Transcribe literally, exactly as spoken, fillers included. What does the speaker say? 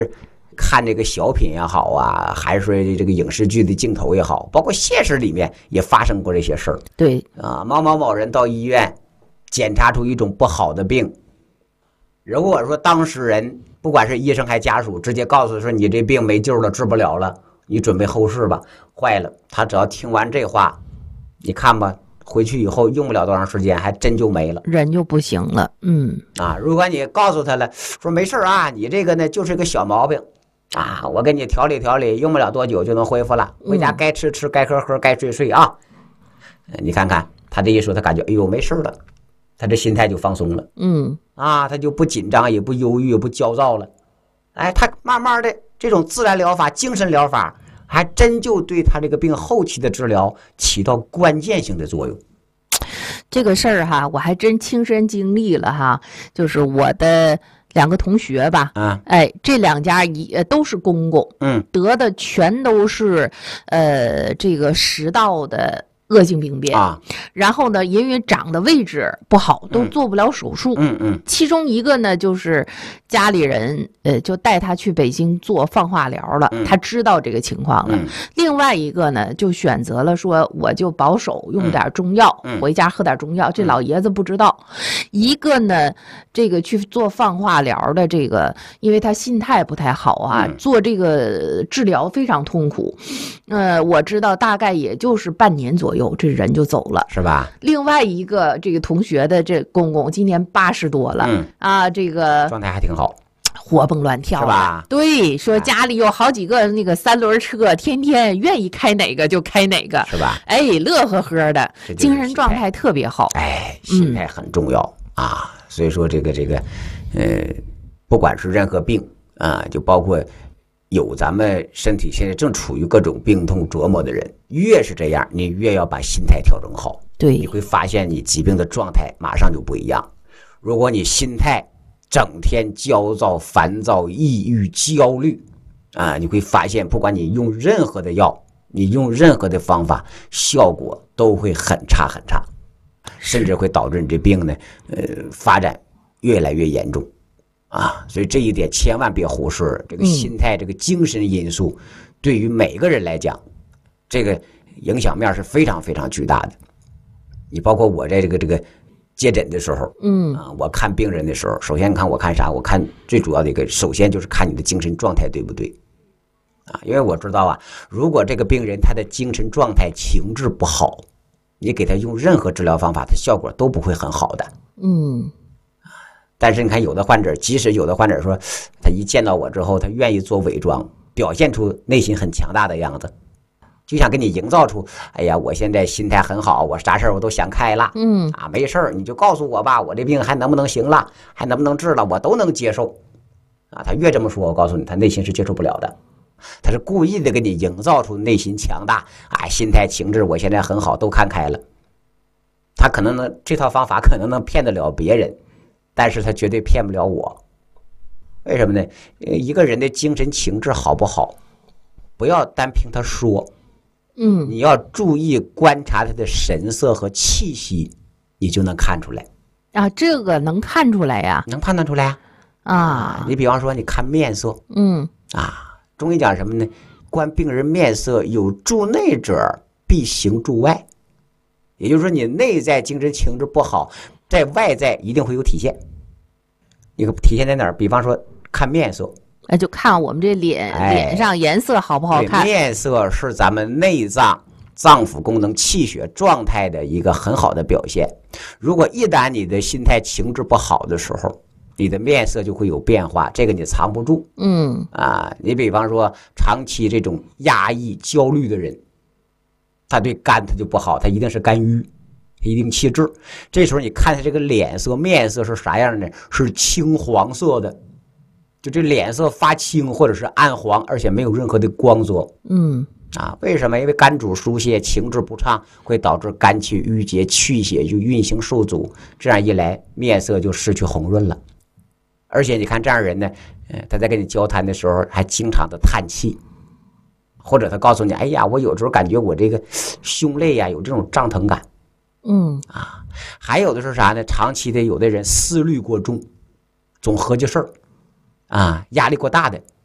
看这个小品也好啊，还是说这个影视剧的镜头也好，包括现实里面也发生过这些事儿。 对啊，某某某人到医院检查出一种不好的病，如果说当事人不管是医生还家属，直接告诉说你这病没救了，治不了了，你准备后事吧。坏了，他只要听完这话，你看吧，回去以后用不了多长时间，还真就没了， 人就不行了。嗯啊，如果你告诉他了，说没事啊，你这个呢就是个小毛病啊，我给你调理调理，用不了多久就能恢复了，回家该吃吃，该喝喝，该睡睡啊。你看看他这一说，他感觉哎呦没事了，他这心态就放松了。 嗯啊，他就不紧张，也不忧郁，也不焦躁了。哎，他慢慢的这种自然疗法、精神疗法，还真就对他这个病后期的治疗起到关键性的作用。 这个事儿哈，我还真亲身经历了哈，就是我的两个同学吧， 啊， 哎，这两家一呃都是公公， 嗯， 得的全都是呃这个食道的恶性病变啊， 然后呢，因为长的位置不好，都做不了手术。 嗯嗯， 其中一个呢，就是家里人呃就带他去北京做放化疗了， 嗯、 他知道这个情况了。 嗯、 另外一个呢，就选择了说我就保守用点中药， 嗯、 回家喝点中药。这老爷子不知道。一个呢，这个去做放化疗的这个，因为他心态不太好啊， 嗯、 做这个治疗非常痛苦。呃，我知道大概也就是半年左右。这人就走了， 是吧？ 另外一个这个同学的这公公今年八十多了， 嗯啊，这个状态还挺好， 活蹦乱跳， 是吧？ 对，说家里有好几个那个三轮车，天天愿意开哪个就开哪个， 是吧？ 哎，乐呵呵的，精神状态特别好。 哎，心态很重要、嗯、啊，所以说这个这个，呃，不管是任何病啊，就包括。有咱们身体现在正处于各种病痛折磨的人，越是这样，你越要把心态调整好。 对， 你会发现你疾病的状态马上就不一样。如果你心态整天焦躁、烦躁、抑郁、焦虑啊，你会发现，不管你用任何的药，你用任何的方法，效果都会很差很差，甚至会导致你这病呢，呃，发展越来越严重。啊，所以这一点千万别忽视，这个心态、这个精神因素，对于每个人来讲，这个影响面是非常非常巨大的。你包括我在这个这个接诊的时候， 嗯啊，我看病人的时候，首先看我看啥？我看最主要的一个，首先就是看你的精神状态对不对，啊，因为我知道啊，如果这个病人他的精神状态情志不好，你给他用任何治疗方法，他效果都不会很好的。 嗯。 但是你看，有的患者，即使有的患者说，他一见到我之后，他愿意做伪装，表现出内心很强大的样子，就想给你营造出，哎呀，我现在心态很好，我啥事儿我都想开了， 嗯啊，没事儿，你就告诉我吧，我这病还能不能行了，还能不能治了，我都能接受，啊，他越这么说，我告诉你，他内心是接受不了的，他是故意的给你营造出内心强大，啊，心态情志我现在很好，都看开了，他可能能这套方法可能能骗得了别人。但是他绝对骗不了我，为什么呢？一个人的精神情志好不好，不要单凭他说， 嗯， 你要注意观察他的神色和气息，你就能看出来。 啊，这个能看出来呀？ 能判断出来呀？ 啊， 你比方说，你看面色， 嗯， 啊，中医讲什么呢？观病人面色，有助内者必行助外，也就是说，你内在精神情志不好。在外在一定会有体现，一个体现在哪儿？比方说看面色， 那就看我们这脸、哎、脸上颜色好不好看。 面色是咱们内脏脏腑功能、气血状态的一个很好的表现。如果一旦你的心态情志不好的时候，你的面色就会有变化，这个你藏不住。 嗯啊，你比方说长期这种压抑、焦虑的人，他对肝他就不好，他一定是肝郁。一定气滞，这时候你看他这个脸色、面色是啥样的？是青黄色的，就这脸色发青或者是暗黄，而且没有任何的光泽。 嗯， 啊，为什么？因为肝主疏泄，情志不畅，会导致肝气郁结，气血就运行受阻。这样一来，面色就失去红润了。而且你看这样人呢，呃，他在跟你交谈的时候还经常的叹气，或者他告诉你：“哎呀，我有时候感觉我这个胸肋呀有这种胀疼感。” 嗯啊，还有的是啥呢？长期的有的人思虑过重，总合计事儿，啊，压力过大的，